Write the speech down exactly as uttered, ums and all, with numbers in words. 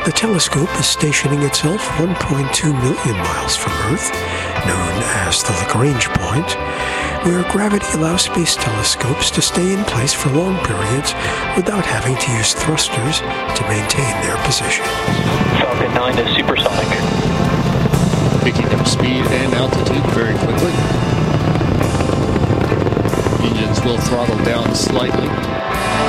The telescope is stationing itself one point two million miles from Earth, known as the Lagrange point, where gravity allows space telescopes to stay in place for long periods without having to use thrusters to maintain their position. Falcon nine is supersonic. Picking up speed and altitude very quickly. Engines will throttle down slightly.